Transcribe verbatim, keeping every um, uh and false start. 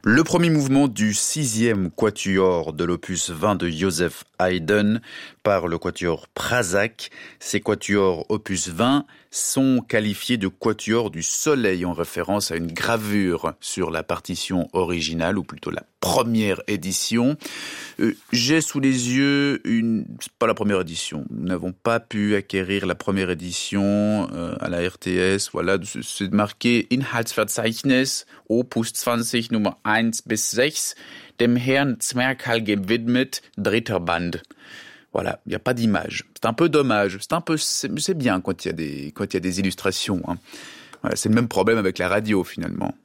Le premier mouvement du sixième quatuor de l'opus vingt de Joseph Haydn par le quatuor Pražák. Ces quatuors opus vingt sont qualifiés de quatuors du soleil en référence à une gravure sur la partition originale, ou plutôt la première édition. Euh, j'ai sous les yeux une, c'est pas la première édition. Nous n'avons pas pu acquérir la première édition euh, à la R T S. Voilà, c'est marqué Inhaltsverzeichnis, Opus zwanzig, Nummer eins bis sechs, dem Herrn Zmerkal gewidmet, dritter Band. Voilà, il n'y a pas d'image. C'est un peu dommage. C'est un peu, c'est, c'est bien quand il y a des, quand il y a des illustrations, hein. Voilà, c'est le même problème avec la radio, finalement.